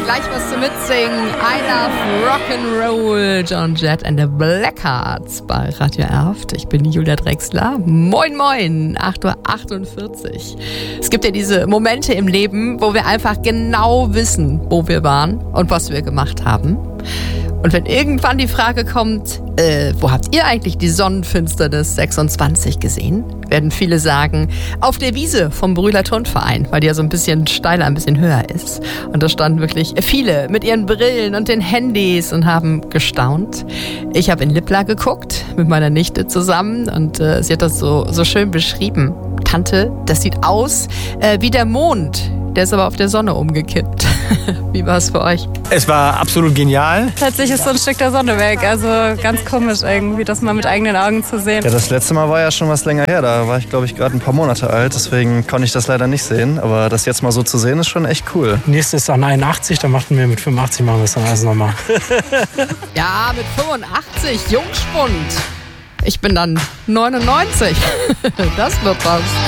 gleich was zu mitsingen. I Love Rock'n'Roll, Joan Jett and the Blackhearts bei Radio Erft. Ich bin Julia Drexler. Moin, moin, 8:48 Uhr. Es gibt ja diese Momente im Leben, wo wir einfach genau wissen, wo wir waren und was wir gemacht haben. Und wenn irgendwann die Frage kommt, wo habt ihr eigentlich die Sonnenfinsternis 26 gesehen? Werden viele sagen, auf der Wiese vom Brühler Turnverein, weil die ja so ein bisschen steiler, ein bisschen höher ist. Und da standen wirklich viele mit ihren Brillen und den Handys und haben gestaunt. Ich habe in Lippla geguckt, mit meiner Nichte zusammen, und sie hat das so schön beschrieben. Tante, das sieht aus wie der Mond. Der ist aber auf der Sonne umgekippt. Wie war es für euch? Es war absolut genial. Plötzlich ist so ein Stück der Sonne weg. Also ganz komisch irgendwie, das mal mit eigenen Augen zu sehen. Ja, das letzte Mal war ja schon was länger her. Da war ich, glaube ich, gerade ein paar Monate alt. Deswegen konnte ich das leider nicht sehen. Aber das jetzt mal so zu sehen, ist schon echt cool. Nächstes ist an 81, dann machen wir mit 85 machen wir es dann alles nochmal. Ja, mit 85, Jungspund. Ich bin dann 99. Das wird was.